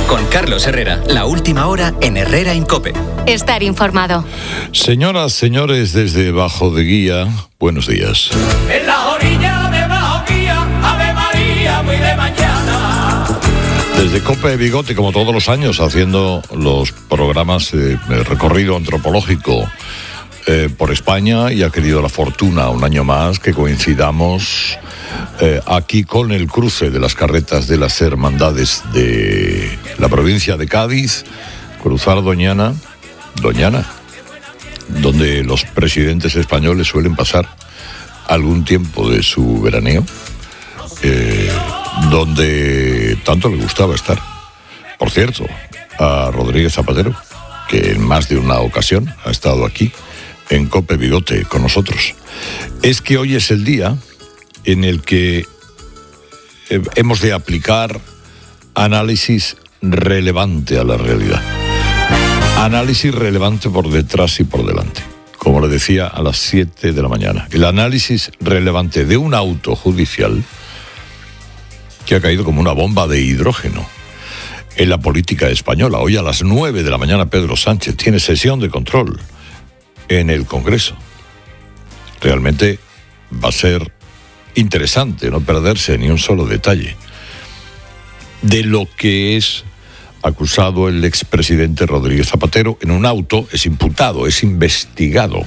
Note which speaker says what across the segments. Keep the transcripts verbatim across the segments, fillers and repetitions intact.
Speaker 1: Con Carlos Herrera, la última hora en Herrera en COPE.
Speaker 2: Estar informado.
Speaker 3: Señoras, señores, desde Bajo de Guía, buenos días.
Speaker 4: En la orilla de Bajo Guía, Ave María, muy de mañana.
Speaker 3: Desde COPE Bigote, como todos los años, haciendo los programas de recorrido antropológico eh, por España, y ha querido la fortuna un año más que coincidamos eh, aquí con el cruce de las carretas de las hermandades de la provincia de Cádiz, cruzar Doñana, Doñana, donde los presidentes españoles suelen pasar algún tiempo de su veraneo, eh, donde tanto le gustaba estar. Por cierto, a Rodríguez Zapatero, que en más de una ocasión ha estado aquí en COPE Bigote con nosotros. Es que hoy es el día en el que hemos de aplicar análisis relevante a la realidad. Análisis relevante por detrás y por delante. Como le decía a las siete de la mañana. El análisis relevante de un auto judicial que ha caído como una bomba de hidrógeno en la política española. Hoy a las nueve de la mañana Pedro Sánchez tiene sesión de control en el Congreso. Realmente va a ser interesante no perderse ni un solo detalle de lo que es acusado el expresidente Rodríguez Zapatero. En un auto es imputado, es investigado.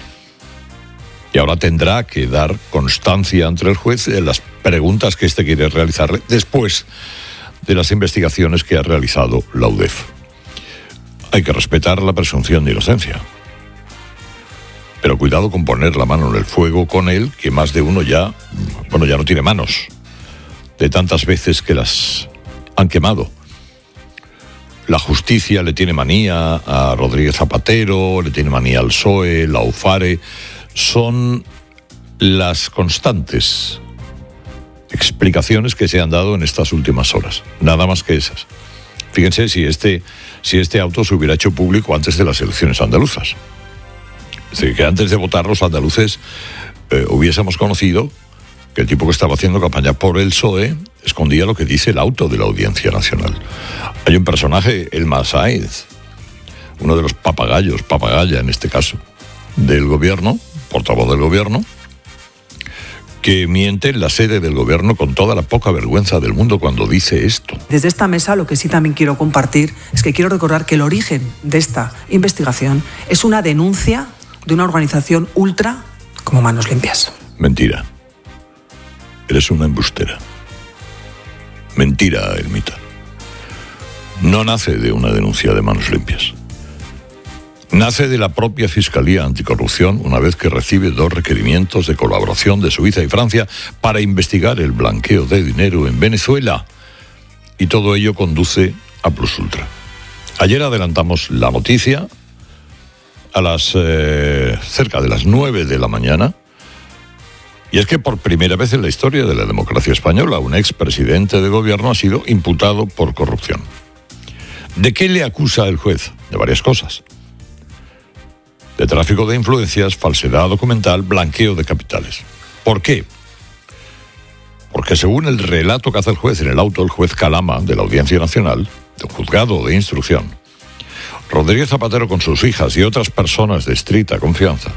Speaker 3: Y ahora tendrá que dar constancia ante el juez de las preguntas que éste quiere realizarle después de las investigaciones que ha realizado la U D E F. Hay que respetar la presunción de inocencia. Pero cuidado con poner la mano en el fuego con él, que más de uno ya, bueno, ya no tiene manos, de tantas veces que las han quemado. La justicia le tiene manía a Rodríguez Zapatero, le tiene manía al P S O E, la UFARE. Son las constantes explicaciones que se han dado en estas últimas horas. Nada más que esas. Fíjense si este, si este auto se hubiera hecho público antes de las elecciones andaluzas. Es decir, que antes de votar los andaluces eh, hubiésemos conocido que el tipo que estaba haciendo campaña por el P S O E escondía lo que dice el auto de la Audiencia Nacional. Hay un personaje, el Masáez, uno de los papagayos, papagaya en este caso, del gobierno, portavoz del gobierno, que miente en la sede del gobierno con toda la poca vergüenza del mundo cuando dice esto.
Speaker 5: Desde esta mesa lo que sí también quiero compartir es que quiero recordar que el origen de esta investigación es una denuncia de una organización ultra como Manos Limpias.
Speaker 3: Mentira. Eres una embustera. Mentira, Elmita. No nace de una denuncia de Manos Limpias. Nace de la propia Fiscalía Anticorrupción, una vez que recibe dos requerimientos de colaboración de Suiza y Francia para investigar el blanqueo de dinero en Venezuela. Y todo ello conduce a Plus Ultra. Ayer adelantamos la noticia a las eh, cerca de las nueve de la mañana. Y es que por primera vez en la historia de la democracia española, un expresidente de gobierno ha sido imputado por corrupción. ¿De qué le acusa el juez? De varias cosas. De tráfico de influencias, falsedad documental, blanqueo de capitales. ¿Por qué? Porque según el relato que hace el juez en el auto, el juez Calama, de la Audiencia Nacional, del juzgado de instrucción, Rodríguez Zapatero con sus hijas y otras personas de estricta confianza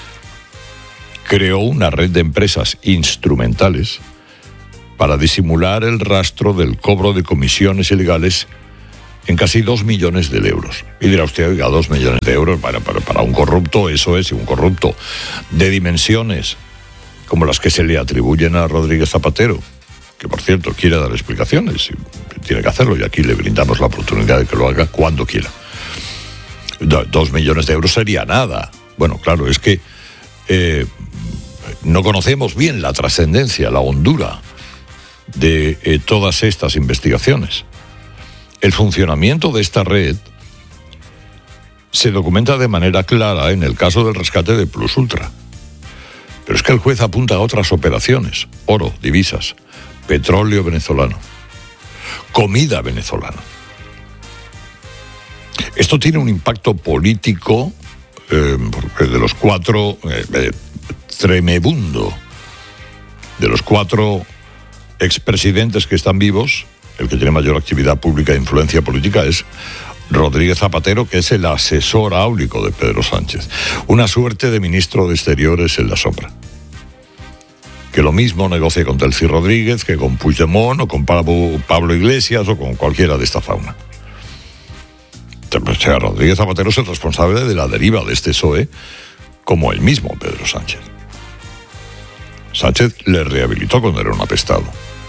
Speaker 3: creó una red de empresas instrumentales para disimular el rastro del cobro de comisiones ilegales en casi dos millones de euros. Y dirá usted, oiga, dos millones de euros para, para, para un corrupto, eso es, y un corrupto de dimensiones como las que se le atribuyen a Rodríguez Zapatero, que por cierto quiere dar explicaciones, y tiene que hacerlo, y aquí le brindamos la oportunidad de que lo haga cuando quiera. Do, dos millones de euros sería nada. Bueno, claro, es que eh, no conocemos bien la trascendencia, la hondura de eh, todas estas investigaciones. El funcionamiento de esta red se documenta de manera clara en el caso del rescate de Plus Ultra. Pero es que el juez apunta a otras operaciones: oro, divisas, petróleo venezolano, comida venezolana. Esto tiene un impacto político eh, de los cuatro, eh, eh, tremebundo, de los cuatro expresidentes que están vivos. el que tiene mayor actividad pública e influencia política es Rodríguez Zapatero, que es el asesor áulico de Pedro Sánchez. Una suerte de ministro de Exteriores en la sombra. Que lo mismo negocia con Delcy Rodríguez que con Puigdemont o con Pablo Iglesias o con cualquiera de esta fauna. O sea, Rodríguez Zapatero es el responsable de la deriva de este P S O E, como el mismo Pedro Sánchez. Sánchez le rehabilitó cuando era un apestado.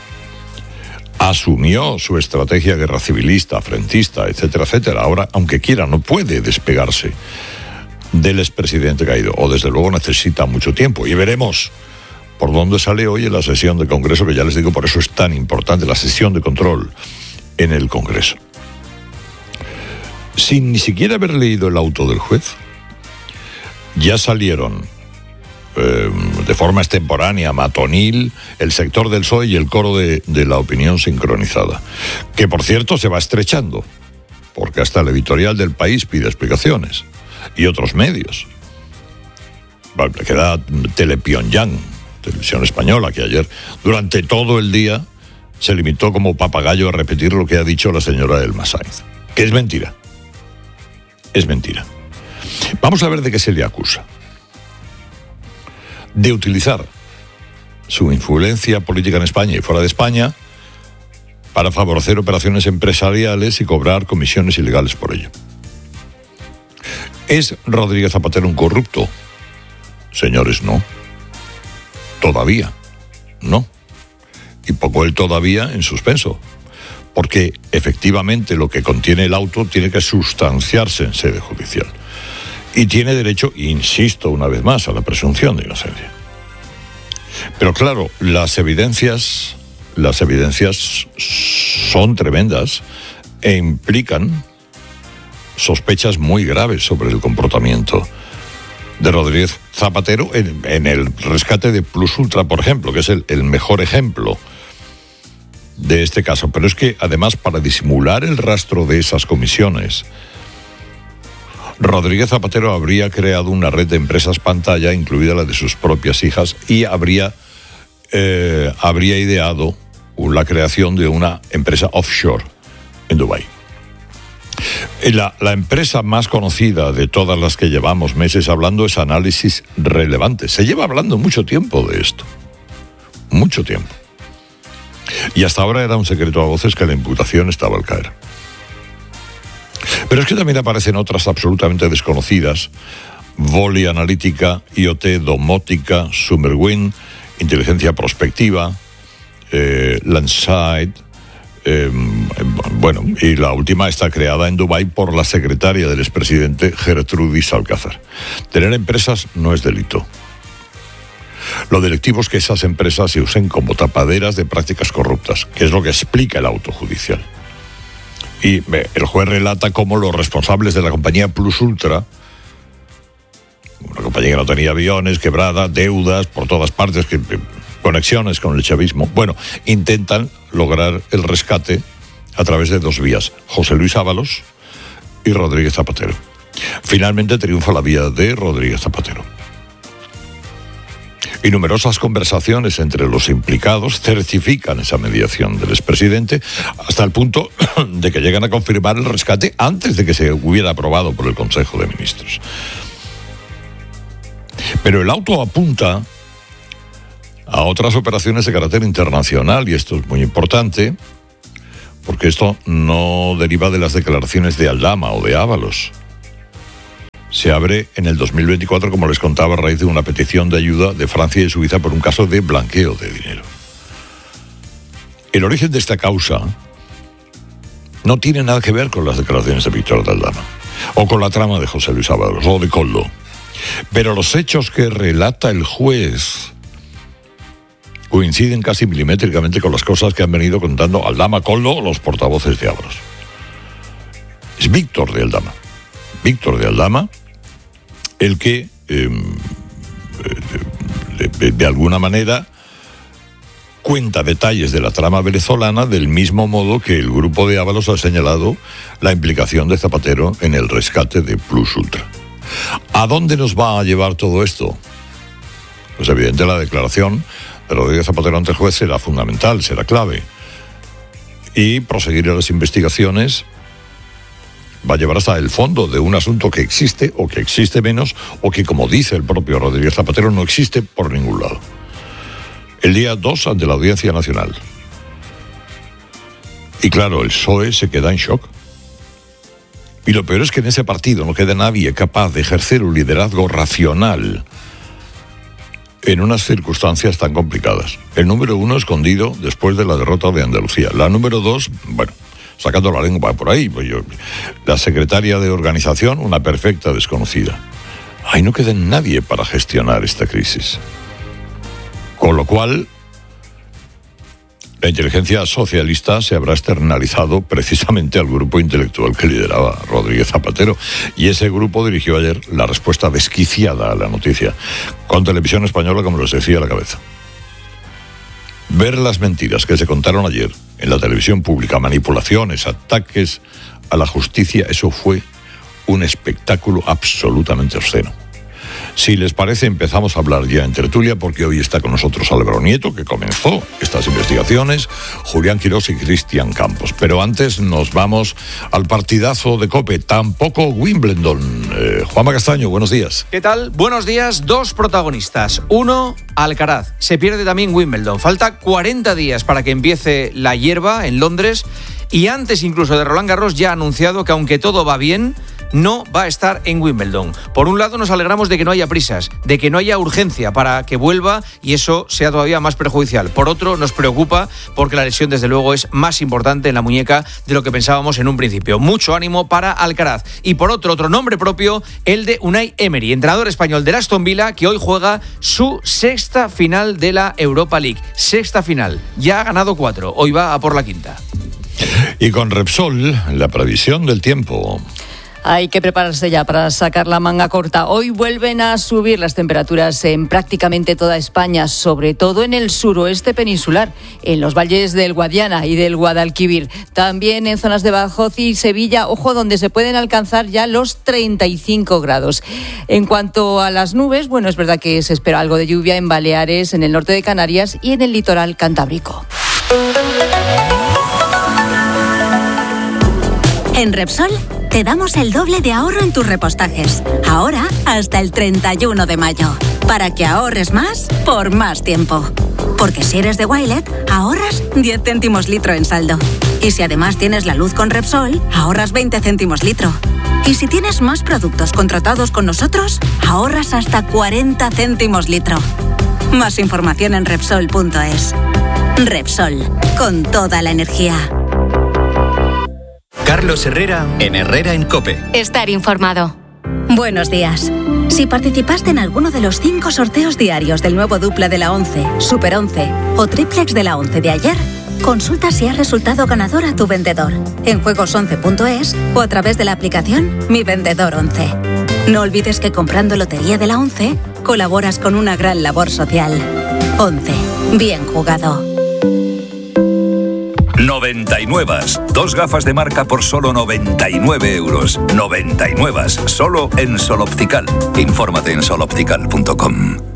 Speaker 3: Asumió su estrategia guerra civilista, frentista, etcétera, etcétera. Ahora, aunque quiera, no puede despegarse del expresidente caído, o desde luego necesita mucho tiempo. Y veremos por dónde sale hoy en la sesión de Congreso, que ya les digo, por eso es tan importante la sesión de control en el Congreso. Sin ni siquiera haber leído el auto del juez, ya salieron eh, de forma extemporánea, matonil, el sector del P S O E y el coro de, de la opinión sincronizada, que por cierto se va estrechando, porque hasta el editorial del País pide explicaciones, y otros medios. Vale, queda Telepyongyang, Televisión Española, que ayer durante todo el día se limitó como papagayo a repetir lo que ha dicho la señora Elma Sainz, que es mentira. Es mentira. Vamos a ver de qué se le acusa. De utilizar su influencia política en España y fuera de España para favorecer operaciones empresariales y cobrar comisiones ilegales por ello. ¿Es Rodríguez Zapatero un corrupto? Señores, no. Todavía, no. Y pongo el todavía en suspenso, porque efectivamente lo que contiene el auto tiene que sustanciarse en sede judicial. Y tiene derecho, insisto una vez más, a la presunción de inocencia. Pero claro, las evidencias, las evidencias son tremendas e implican sospechas muy graves sobre el comportamiento de Rodríguez Zapatero en, en el rescate de Plus Ultra, por ejemplo, que es el, el mejor ejemplo de este caso. Pero es que, además, para disimular el rastro de esas comisiones, Rodríguez Zapatero habría creado una red de empresas pantalla, incluida la de sus propias hijas, y habría, eh, habría ideado la creación de una empresa offshore en Dubái. La, la empresa más conocida de todas las que llevamos meses hablando es Análisis Relevante. Se lleva hablando mucho tiempo de esto. Mucho tiempo. Y hasta ahora era un secreto a voces que la imputación estaba al caer. Pero es que también aparecen otras absolutamente desconocidas: Volley Analítica, I O T, Domótica, Summerwind, Inteligencia Prospectiva, eh, Landsight, eh, bueno, y la última está creada en Dubái por la secretaria del expresidente Gertrudis Alcázar. Tener empresas no es delito. Lo delictivo es que esas empresas se usen como tapaderas de prácticas corruptas, que es lo que explica el auto judicial. Y el juez relata cómo los responsables de la compañía Plus Ultra, una compañía que no tenía aviones, quebrada, deudas por todas partes, que, conexiones con el chavismo, bueno, intentan lograr el rescate a través de dos vías: José Luis Ábalos y Rodríguez Zapatero. Finalmente triunfa la vía de Rodríguez Zapatero. Y numerosas conversaciones entre los implicados certifican esa mediación del expresidente, hasta el punto de que llegan a confirmar el rescate antes de que se hubiera aprobado por el Consejo de Ministros. Pero el auto apunta a otras operaciones de carácter internacional, y esto es muy importante, porque esto no deriva de las declaraciones de Aldama o de Ábalos. Se abre en el dos mil veinticuatro, como les contaba, a raíz de una petición de ayuda de Francia y Suiza por un caso de blanqueo de dinero. El origen de esta causa no tiene nada que ver con las declaraciones de Víctor de Aldama, o con la trama de José Luis Ábalos, o de Koldo. Pero los hechos que relata el juez coinciden casi milimétricamente con las cosas que han venido contando Aldama, Koldo o los portavoces de Ábalos. Es Víctor de Aldama. Víctor de Aldama el que, eh, de, de, de alguna manera, cuenta detalles de la trama venezolana, del mismo modo que el grupo de Ábalos ha señalado la implicación de Zapatero en el rescate de Plus Ultra. ¿A dónde nos va a llevar todo esto? Pues evidente la declaración de Rodríguez Zapatero ante el juez será fundamental, será clave. y proseguir las investigaciones va a llevar hasta el fondo de un asunto que existe o que existe menos o que, como dice el propio Rodríguez Zapatero, no existe por ningún lado. El día dos ante la Audiencia Nacional. Y claro, el P S O E se queda en shock. Y lo peor es que en ese partido no queda nadie capaz de ejercer un liderazgo racional en unas circunstancias tan complicadas. El número uno escondido después de la derrota de Andalucía. La número dos, bueno, sacando la lengua por ahí. Pues yo, la secretaria de organización, una perfecta desconocida. Ahí no queda nadie para gestionar esta crisis. Con lo cual, la inteligencia socialista se habrá externalizado precisamente al grupo intelectual que lideraba Rodríguez Zapatero. Y ese grupo dirigió ayer la respuesta desquiciada a la noticia, con Televisión Española, como les decía, a la cabeza. Ver las mentiras que se contaron ayer en la televisión pública, manipulaciones, ataques a la justicia, eso fue un espectáculo absolutamente obsceno. Si les parece, empezamos a hablar ya en tertulia, porque hoy está con nosotros Álvaro Nieto, que comenzó estas investigaciones, Julián Quirós y Cristian Campos. Pero antes nos vamos al partidazo de COPE. Tampoco Wimbledon. Eh, Juanma Castaño, buenos días.
Speaker 2: ¿Qué tal? Buenos días. Dos protagonistas. Uno, Alcaraz. Se pierde también Wimbledon. Falta cuarenta días para que empiece la hierba en Londres. Y antes incluso de Roland Garros ya ha anunciado que, aunque todo va bien, no va a estar en Wimbledon. Por un lado, nos alegramos de que no haya prisas, de que no haya urgencia para que vuelva y eso sea todavía más perjudicial. Por otro, nos preocupa porque la lesión, desde luego, es más importante en la muñeca de lo que pensábamos en un principio. Mucho ánimo para Alcaraz. Y por otro, otro nombre propio, el de Unai Emery, entrenador español del Aston Villa, que hoy juega su sexta final de la Europa League. Sexta final. Ya ha ganado cuatro. Hoy va a por la quinta.
Speaker 3: Y con Repsol, la previsión del tiempo.
Speaker 6: Hay que prepararse ya para sacar la manga corta. Hoy vuelven a subir las temperaturas en prácticamente toda España, sobre todo en el suroeste peninsular, en los valles del Guadiana y del Guadalquivir. También en zonas de Badajoz y Sevilla, ojo, donde se pueden alcanzar ya los treinta y cinco grados. En cuanto a las nubes, bueno, es verdad que se espera algo de lluvia en Baleares, en el norte de Canarias y en el litoral cantábrico.
Speaker 7: En Repsol te damos el doble de ahorro en tus repostajes. Ahora hasta el treinta y uno de mayo. Para que ahorres más por más tiempo. Porque si eres de Wilet, ahorras diez céntimos litro en saldo. Y si además tienes la luz con Repsol, ahorras veinte céntimos litro. Y si tienes más productos contratados con nosotros, ahorras hasta cuarenta céntimos litro. Más información en Repsol punto es. Repsol, con toda la energía.
Speaker 1: Carlos Herrera en Herrera en COPE.
Speaker 8: Estar informado.
Speaker 7: Buenos días. Si participaste en alguno de los cinco sorteos diarios del nuevo dupla de la once, Super once o triplex de la once de ayer, consulta si has resultado ganador a tu vendedor en juegos once punto es o a través de la aplicación Mi Vendedor once. No olvides que comprando Lotería de la once colaboras con una gran labor social. once. Bien jugado.
Speaker 9: noventa y nueve. Dos gafas de marca por solo noventa y nueve euros. noventa y nueve. Solo en Sol Optical. Infórmate en sol optical punto com.